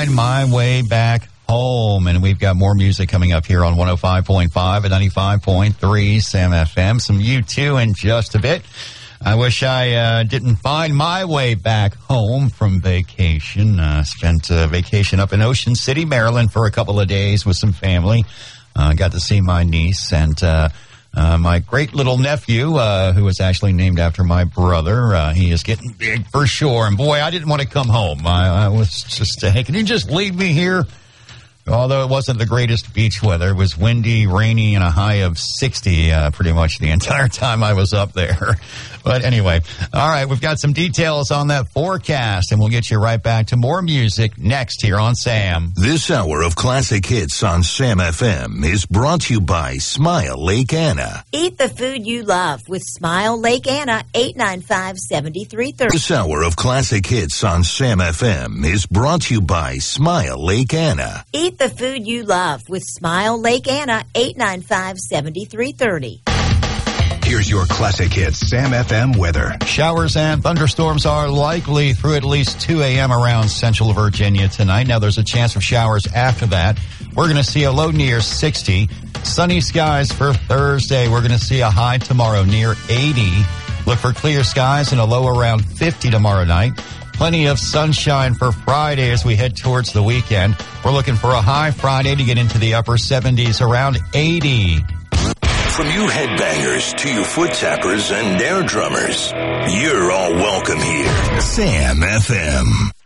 My way back home, and we've got more music coming up here on 105.5 and 95.3 Sam FM. Some U2 in just a bit. I wish I didn't find my way back home from vacation. Spent vacation up in Ocean City, Maryland for a couple of days with some family. Got to see my niece and my great little nephew, who was actually named after my brother. He is getting big for sure. And boy, I didn't want to come home. I was just, hey, can you just leave me here? Although it wasn't the greatest beach weather. It was windy, rainy, and a high of 60 pretty much the entire time I was up there. But anyway, all right, we've got some details on that forecast, and we'll get you right back to more music next here on Sam. This hour of classic hits on Sam FM is brought to you by Smile Lake Anna. Eat the food you love with Smile Lake Anna, 895-7330. This hour of classic hits on Sam FM is brought to you by Smile Lake Anna. Eat the food you love with Smile Lake Anna, 895-7330. Here's your classic hits Sam FM weather. Showers and thunderstorms are likely through at least 2 a.m. around central Virginia tonight. Now, there's a chance of showers after that. We're going to see a low near 60. Sunny skies for Thursday. We're going to see a high tomorrow near 80. Look for clear skies and a low around 50 tomorrow night. Plenty of sunshine for Friday as we head towards the weekend. We're looking for a high Friday to get into the upper 70s, around 80. From you headbangers to you foot tappers and air drummers, you're all welcome here. Sam FM.